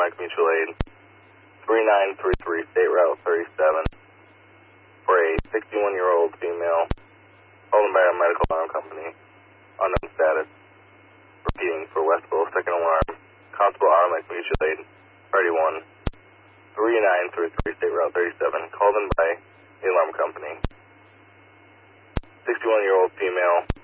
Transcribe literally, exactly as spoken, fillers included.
Automatic Mutual Aid, three nine three three State Route thirty-seven, for a sixty-one-year-old female, stolen by a medical alarm company, unknown status. Repeating, for Westville, second alarm, Constable Automatic Mutual Aid, thirty-one, three nine three three State Route thirty-seven, called in by the alarm company. sixty-one-year-old female,